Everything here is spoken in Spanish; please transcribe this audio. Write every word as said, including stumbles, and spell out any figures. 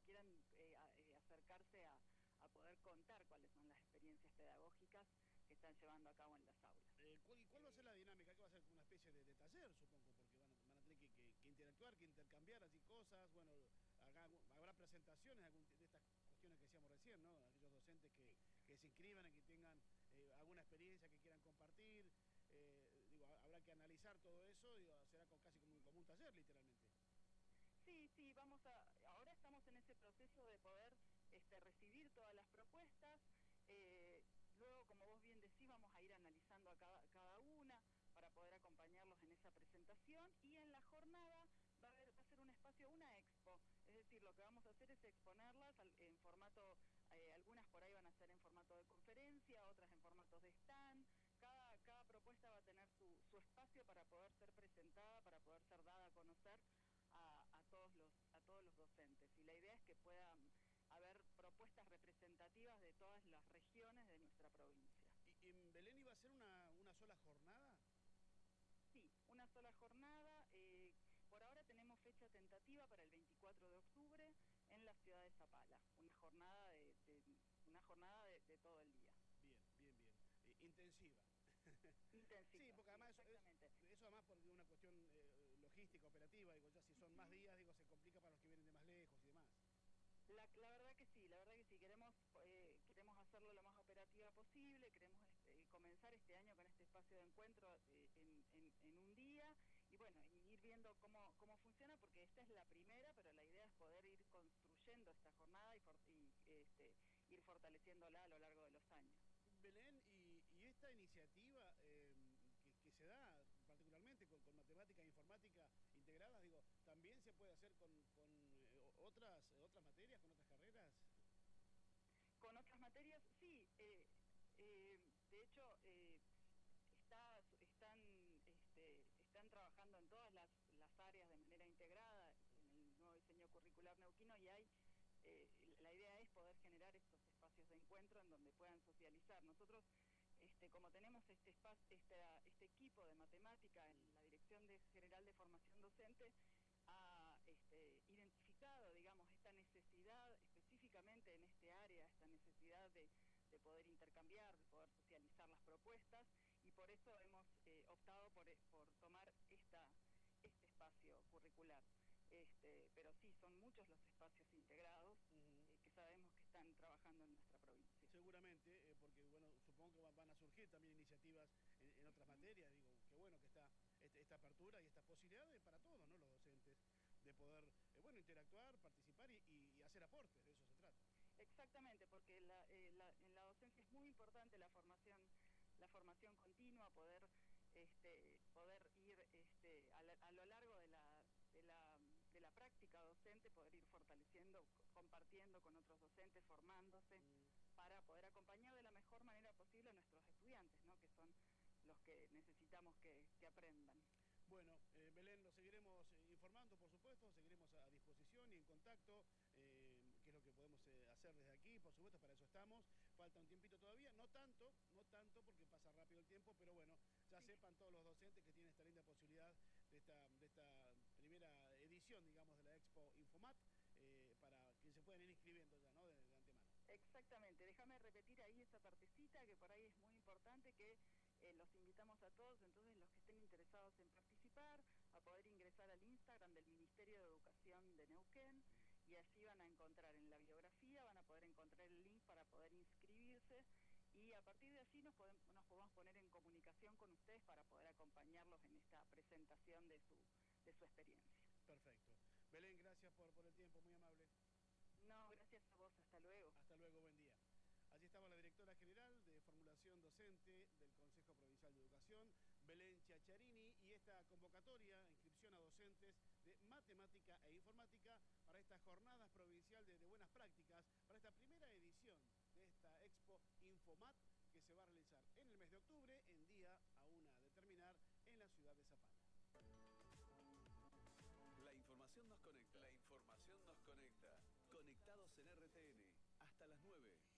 quieran eh, a, eh, acercarse a, a poder contar cuáles son las experiencias pedagógicas que están llevando a cabo en las aulas. Eh, ¿cuál, ¿Y cuál va a ser la dinámica? ¿Qué va a ser? Una especie de, de taller, supongo, porque van a, van a tener que, que, que interactuar, que intercambiar así cosas. Bueno, haga, habrá presentaciones algún, de estas cuestiones que decíamos recién, ¿no? Aquellos docentes que, Sí. que se inscriban y que tengan eh, alguna experiencia que quieran compartir. Eh, digo, habrá que analizar todo eso, digo, será casi como, como un taller, literalmente. Sí, sí, vamos a, ahora estamos en ese proceso de poder este, recibir todas las propuestas, eh, luego, como vos bien decís, vamos a ir analizando a cada, cada una para poder acompañarlos en esa presentación, y en la jornada va a, haber, va a ser un espacio, una expo, es decir, lo que vamos a hacer es exponerlas en formato, eh, algunas por ahí van a ser en formato de conferencia, otras en formatos de stand. Cada, cada propuesta va a tener su, su espacio para poder ser presentada, para poder ser dada a conocer A, a todos los a todos los docentes, y la idea es que puedan haber propuestas representativas de todas las regiones de nuestra provincia. ¿Y en Belén iba a ser una, una sola jornada? Sí, una sola jornada. Eh, por ahora tenemos fecha tentativa para el veinticuatro de octubre en la ciudad de Zapala, una jornada de, de una jornada de, de todo el día. Bien, bien, bien. Eh, intensiva. Sí, Intensiva, porque sí, además eso, es, exactamente. eso además porque una cuestión eh, logística, operativa, digo, ya si son más días, digo, se complica para los que vienen de más lejos y demás. La, la verdad que sí, la verdad que sí, queremos eh, queremos hacerlo lo más operativa posible, queremos este, comenzar este año con este espacio de encuentro eh, en, en, en un día, y bueno, y ir viendo cómo, cómo funciona, porque esta es la primera, pero la idea es poder ir construyendo esta jornada y, for, y este, ir fortaleciéndola a lo largo de los años. Belén, y, y esta iniciativa eh, que, que se da particularmente con, con matemática e informática integradas, digo, ¿también se puede hacer con, con eh, otras, otras materias, con otras carreras? Con otras materias, sí, eh, eh, de hecho... Eh, Está, están, este, están trabajando en todas las, las áreas de manera integrada en el nuevo diseño curricular neuquino, y hay, eh, la idea es poder generar estos espacios de encuentro en donde puedan socializar. Nosotros, este, como tenemos este, espacio, este, este equipo de matemática en la Dirección de General de Formación Docente, ha este, identificado, digamos, esta necesidad específicamente en este área, esta necesidad de, de poder intercambiar, de poder socializar las propuestas, y por eso hemos eh, optado por, por tomar esta, este espacio curricular. Este, pero sí, son muchos los espacios integrados Uh-huh. eh, que sabemos que están trabajando en nuestra provincia. Seguramente, eh, porque bueno, supongo que van a surgir también iniciativas en, en otras Uh-huh. materias. Digo, qué bueno que está este, esta apertura y esta posibilidad de, para todos, ¿no? Los docentes, de poder, eh, bueno, interactuar, participar y, y, y hacer aportes, de eso se trata. Exactamente, porque la, eh, la, en la docencia es muy importante la formación, la formación continua, poder, este, poder ir este, a, la, a lo largo de la, de, la, de la práctica docente, poder ir fortaleciendo, compartiendo con otros docentes, formándose, Mm. para poder acompañar de la mejor manera posible a nuestros estudiantes, ¿no? Que son los que necesitamos que, que aprendan. Bueno, eh, Belén, lo seguiremos eh, informando, por supuesto, seguiremos a, a disposición y en contacto, eh, qué es lo que podemos eh, hacer desde aquí, por supuesto, para eso estamos. Falta un tiempito todavía, no tanto, no tanto porque pasa rápido el tiempo, pero bueno, ya Sí. sepan todos los docentes que tienen esta linda posibilidad de esta, de esta primera edición, digamos, de la Expo Infomat, eh, para que se puedan ir inscribiendo ya, ¿no?, de, de antemano. Exactamente, déjame repetir ahí esa partecita que por ahí es muy importante, que eh, los invitamos a todos, entonces los que estén interesados en participar, a poder ingresar al Instagram del Ministerio de Educación de Neuquén, y allí van a encontrar en la biografía, van a poder encontrar el link para poder inscribirse, y a partir de allí nos podemos, nos podemos poner en comunicación con ustedes para poder acompañarlos en esta presentación de su, de su experiencia. Perfecto. Belén, gracias por, por el tiempo, muy amable. No, gracias a vos, hasta luego. Hasta luego, buen día. Allí estaba la directora general de formulación docente del Consejo Provincial de Educación, Belén Chiacharini, y esta convocatoria, inscripción a docentes de matemática e informática para esta jornada provincial de, de buenas prácticas, para esta primera edición de esta Expo Infomat que se va a realizar en el mes de octubre, en día aún a determinar, en la ciudad de Zapala. La información nos conecta. La información nos conecta. Conectados en R T N. Hasta las nueve.